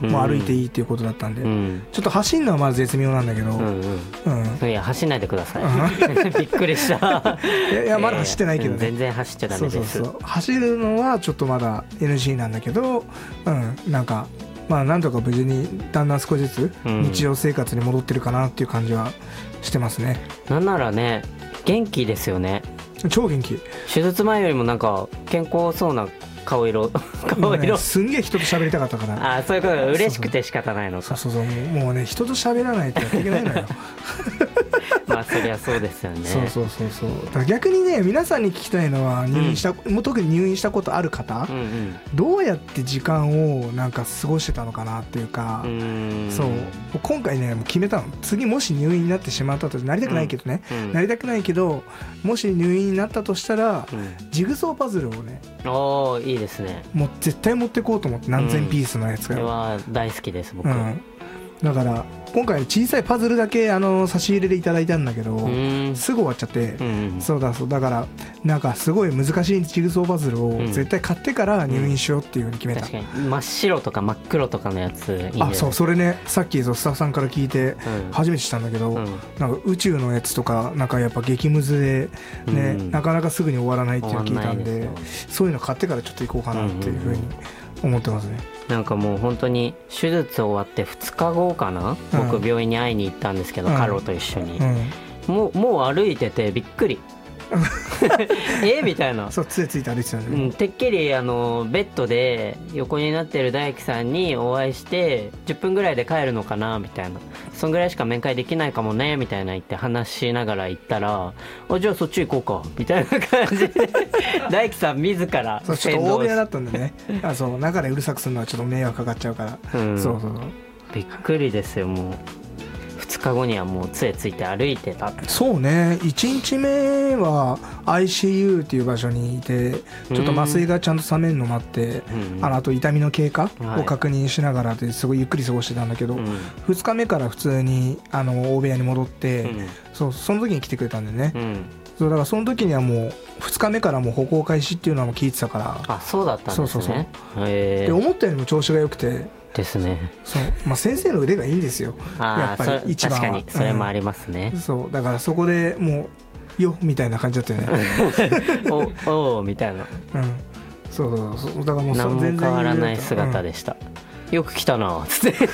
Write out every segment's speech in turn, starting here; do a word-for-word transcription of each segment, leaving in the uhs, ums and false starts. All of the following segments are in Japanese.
もう歩いていいっていうことだったんで、 うん、 ちょっと走るのはまず絶妙なんだけど、うんうんうん、いや走んないでくださいびっくりしたいや、いやまだ走ってないけどね、 えー、全然走っちゃダメです。 そうそうそう、走るのはちょっとまだ エヌジー なんだけど、うん、なんかまあなんとか無事にだんだん少しずつ日常生活に戻ってるかなっていう感じはしてますね、 うん、なんならね元気ですよね。 超元気。 手術前よりもなんか健康そうな顔色顔色、 ね、すんげえ人と喋りたかったから。 あ、そういうことが嬉しくて仕方ないのか。 そうそうそう、もうね人と喋らないとやっていけないのよまあそりゃそうですよね。 そうそうそうそう。だから逆にね皆さんに聞きたいのは入院した、うん、もう特に入院したことある方、うんうん、どうやって時間をなんか過ごしてたのかなっていうか、うーん、そう今回ねもう決めたの。次もし入院になってしまったと、なりたくないけどね、うんうん、なりたくないけどもし入院になったとしたら、うん、ジグソーパズルをね、 おーいいですね、 もう絶対持ってこうと思って、何千ピースのやつが、 うん、これは大好きです僕、うん、 だから今回小さいパズルだけあの差し入れでいただいたんだけど、すぐ終わっちゃって、うんうん、そうだそうだからなんかすごい難しいジグソーパズルを絶対買ってから入院しようっていうふうに決めた、 うんうん、確かに真っ白とか真っ黒とかのやついいんじゃない？ あ、そう、それねさっきスタッフさんから聞いて初めて知ったんだけど、うん、なんか宇宙のやつとかなんかやっぱ激ムズでね、うん、なかなかすぐに終わらないっていうのを聞いたんで、そういうの買ってからちょっと行こうかなっていうふうに思ってますね。 なんかもう本当に手術終わってふつかごかな、うん、僕病院に会いに行ったんですけど、うん、カロと一緒に、うん、もう、もう歩いててびっくりえみたいな。 そう杖ついて歩いてたんで、 うん、てっきりあのベッドで横になってる大樹さんにお会いしてじゅっぷんぐらいで帰るのかなみたいな、そんぐらいしか面会できないかもねみたいな言って話しながら行ったら、あじゃあそっち行こうかみたいな感じで大樹さん自らそうちょっと大部屋だったんでねあそう中でうるさくするのはちょっと迷惑かかっちゃうから、うん、そうそうそうびっくりですよ。もうふつかごにはもう杖ついて歩いてた。 そうね、いちにちめは アイシーユー っていう場所にいてちょっと麻酔がちゃんと冷めるの待って、うん、あのあと痛みの経過を確認しながらですごいゆっくり過ごしてたんだけど、うん、ふつかめから普通にあの大部屋に戻って、うん、そうその時に来てくれたんでね、うん、そうだからその時にはもうふつかめからもう歩行開始っていうのはもう聞いてたから。 あ、そうだったんですね。そうそうそう、へー。 で思ったよりも調子が良くてですね。 そう、まあ、先生の腕がいいんですよやっぱり一番は。 確かにそれもありますね、 うん、そうだからそこでもうよみたいな感じだったよねおおみたいな、うん、 そうそうそう、だからもう何も変わらない姿でした、うん、よく来たなつって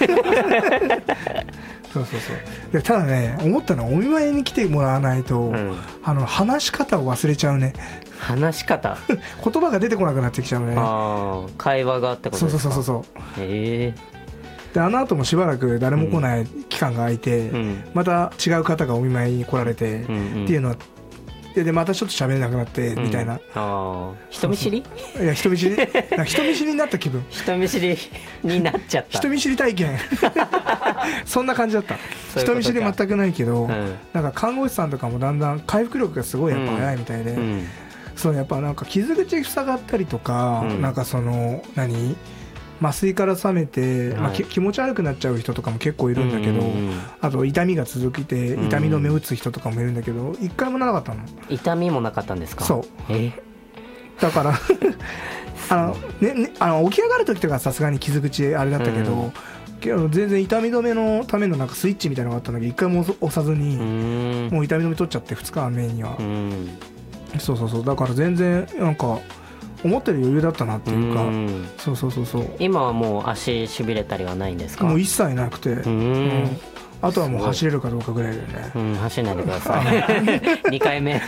そうそうそう。でただね思ったのはお見舞いに来てもらわないと、うん、あの話し方を忘れちゃうね。 話し方言葉が出てこなくなってきちゃうね。 あ会話がってことですか。 そうそうそうそう。 へえ。 であの後もしばらく誰も来ない期間が空いて、うん、また違う方がお見舞いに来られて、うんうん、っていうのはで, でまたちょっと喋れなくなってみたいな、うん、 あ人見知りそうそういや人見知り人見知りになった気分人見知りになっちゃった人見知り体験そんな感じだった。人見知り全くないけど、うん、なんか看護師さんとかもだんだん回復力がすごいやっぱ早いみたいで、うんうん、そうやっぱなんか傷口塞がったりとか、うん、なんかその何麻酔から覚めて、はいまあ、気持ち悪くなっちゃう人とかも結構いるんだけど、うんうんうん、あと痛みが続いて痛み止め打つ人とかもいるんだけど一回もなかったの。 痛みもなかったんですか。 そうえだからあの、ねね、あの起き上がる時とかさすがに傷口あれだったけど、うんけど全然痛み止めのためのなんかスイッチみたいなのがあったんだけど一回も押さずにもう痛み止め取っちゃってふつかめには、うん、そうそうそうだから全然なんか思ったより余裕だったなっていうか、うん、そうそうそうそう今はもう足しびれたりはないんですか。 もう一切なくて、うんうん、あとはもう走れるかどうかぐらいだよね、 うん、走んないでくださいにかいめ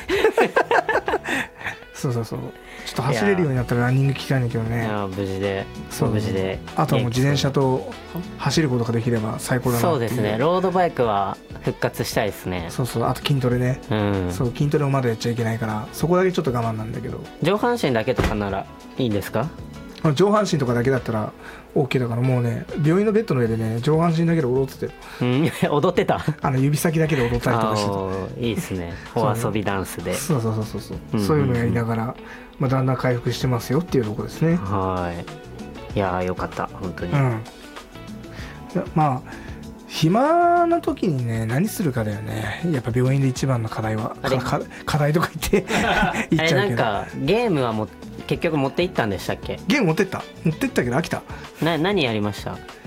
そうそうそうちょっと走れるようになったらランニング聞きたいんだけどね。 いや無事でそう無事であとはもう自転車と走ることができれば最高だなっていう。 そうですねロードバイクは復活したいですね。 そうそうあと筋トレね、うん、そう筋トレもまだやっちゃいけないからそこだけちょっと我慢なんだけど。 上半身だけとかならいいんですか。 上半身とかだけだったら OK だからもうね病院のベッドの上でね上半身だけで踊ってて、 うん、踊ってたあの指先だけで踊ったりとかしてた。 いいですねお遊びダンスで。 そうそうそうそうそう、うんうんうん、そういうのやりながら、まあ、だんだん回復してますよっていうところですね。 はいいやーよかった本当に、うん、 まあ暇な時にね何するかだよねやっぱ病院で一番の課題は。あれ課題とか言って言っちゃうけどあれなんかゲームはも結局持って行ったんでしたっけ。 ゲーム持ってった持ってったけど飽きた。 な何やりました。